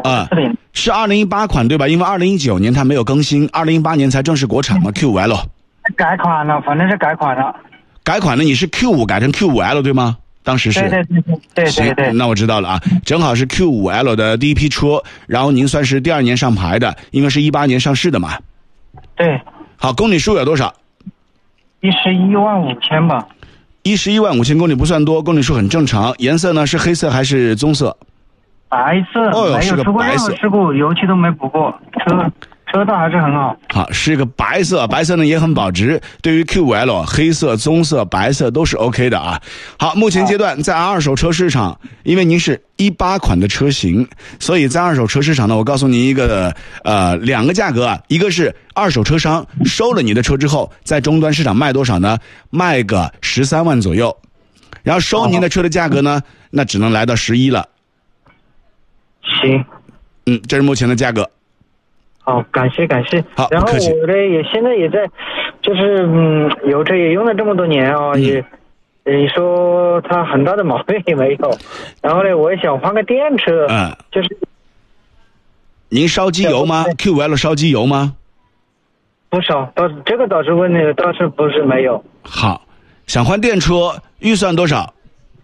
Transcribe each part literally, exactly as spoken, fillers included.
啊、 四零是二零一八款对吧？因为二零一九年它没有更新，二零一八年才正式国产嘛。Q 五 L 改款了，反正是改款了。 改款了，你是 Q 五 改成 Q 五 L 对吗？当时是。 对对对对对对对。 那我知道了啊，正好是 Q 五 L 的第一批车，然后您算是第二年上牌的，因为是一八年上市的嘛。 对。 好，公里数有多少？ 一十一万五千吧。 一十一万五千公里不算多，公里数很正常。颜色呢是黑色还是棕色？ 白色。 哦哟， 没是个有出过任白色何事故，油漆都没补过，车车道还是很好。 好，是个白色，白色呢也很保值。对于 Q 五 L， 黑色、棕色、白色都是 OK 的啊。好，目前阶段在二手车市场，因为您是一八款的车型，所以在二手车市场呢，我告诉您一个呃两个价格啊，一个是二手车商收了你的车之后，在终端市场卖多少呢？卖个十三万左右，然后收您的车的价格呢，那只能来到十一了。 行。 嗯，这是目前的价格。 好，感谢感谢。 好， 然后不客气。 我这也现在也在，就是嗯，油车也用了这么多年啊、嗯，也，你说它很大的毛病也没有。然后呢，我也想换个电车。 嗯。 就是。 您烧机油吗 ？Q 五 L 烧机油吗？ 不烧，倒这个倒是问的，倒是不是没有。 好，想换电车，预算多少？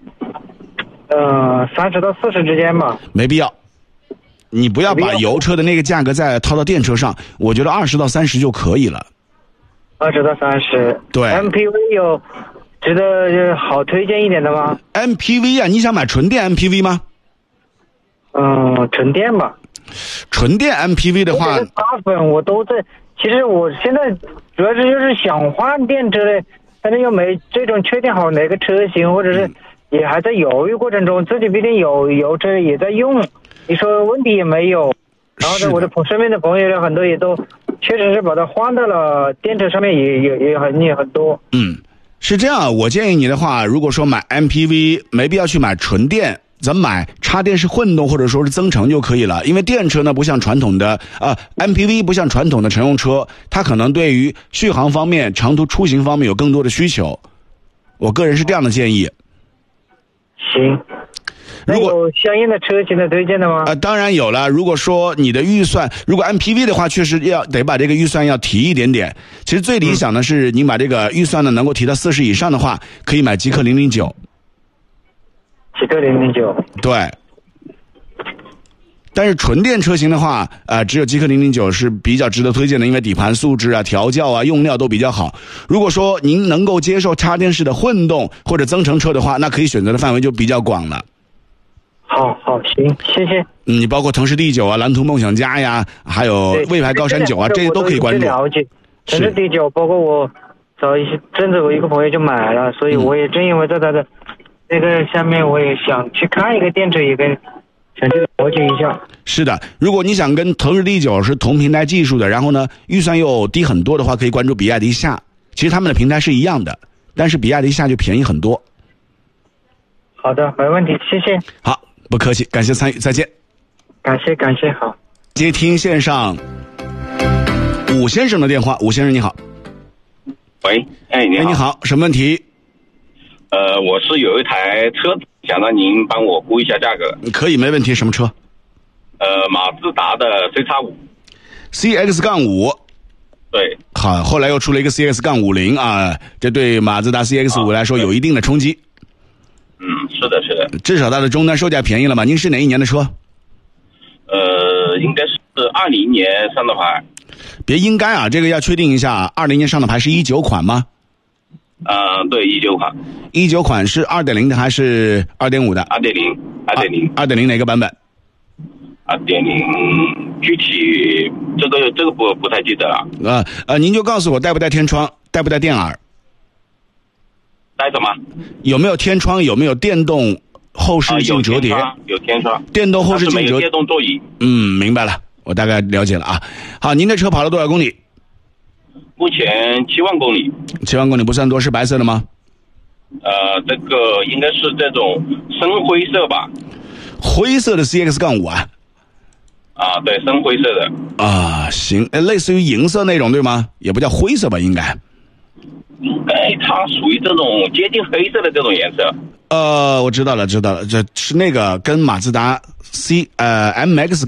呃，三十到四十之间吧。 没必要。你不要把油车的那个价格再套到电车上，我觉得二十到三十就可以了。 二十到三十。 对。 M P V 有值得好推荐一点的吗 ？M P V 啊，你想买纯电 M P V 吗？ 嗯、呃，纯电吧。 纯电 M P V 的话， 大粉我都在。其实我现在主要是就是想换电车的，但是又没这种确定好哪个车型，或者是也还在犹豫过程中，自己毕竟有油车也在用。你说问题也没有，然后呢，我的朋身边的朋友有很多也都确实是把它换到了电车上面也，也也也很也很多。 嗯，是这样。我建议你的话，如果说买 M P V， 没必要去买纯电，咱们买插电式混动或者说是增程就可以了。因为电车呢，不像传统的呃 M P V， 不像传统的乘用车，它可能对于续航方面、长途出行方面有更多的需求。我个人是这样的建议。 行。如果有相应的车型的推荐的吗？ 呃，当然有了。如果说你的预算，如果 M P V 的话，确实要得把这个预算要提一点点。其实最理想的是，你把这个预算呢能够提到四十以上的话，可以买极氪零零九。 极氪零零九。 对。但是纯电车型的话，呃，只有极氪零零九是比较值得推荐的，因为底盘素质啊、调教啊、用料都比较好。如果说您能够接受插电式的混动或者增程车的话，那可以选择的范围就比较广了。 好好，行，谢谢。 嗯，你包括腾势 D 九啊、蓝图梦想家呀，还有魏牌高山九啊，这些都可以关注。 了解。腾势 D 九，包括我找一些阵子，我一个朋友就买了，所以我也正因为在他的那个下面，我也想去看一个电车，也跟想去了解一下。 是的，如果你想跟腾势 D 九是同平台技术的，然后呢预算又低很多的话，可以关注比亚迪夏。其实他们的平台是一样的，但是比亚迪夏就便宜很多。 好的，没问题，谢谢。 好。不客气，感谢参与，再见。 感谢感谢，好。 接听线上武先生的电话，武先生你好。 喂，哎，你好。 哎，你好，什么问题？ 呃，我是有一台车子，想让您帮我估一下价格。 可以，没问题。什么车？ 呃，马自达的 C X 五。 C X 五。 对。 好，后来又出了一个 C X 五零啊，这对马自达 C X 五来说有一定的冲击。 嗯，是的，是的。 至少它的终端售价便宜了嘛？您是哪一年的车？ 呃，应该是二零年上的牌。 别应该啊，这个要确定一下。二零年上的牌是一九款吗？ 呃，对，一九款。 一九款是二点零的还是二点五的？ 二点零，二点零， 二点零哪个版本？ 二点零，具体这个这个不不太记得了。 呃呃，您就告诉我带不带天窗，带不带电耳？ 带什么？ 有没有天窗？有没有电动后视镜折叠？ 啊、有天窗， 电动后视镜折叠， 电动座椅。 嗯，明白了，我大概了解了啊。好，您的车跑了多少公里？ 目前七万公里。 七万公里不算多，是白色的吗？ 呃，这个应该是这种深灰色吧。 灰色的 C X 五啊？ 啊，对，深灰色的。 啊，行，类似于银色那种对吗？也不叫灰色吧，应该。 应该它属于这种接近黑色的这种颜色。 呃，我知道了，知道了，这是那个跟马自达 C 呃 M X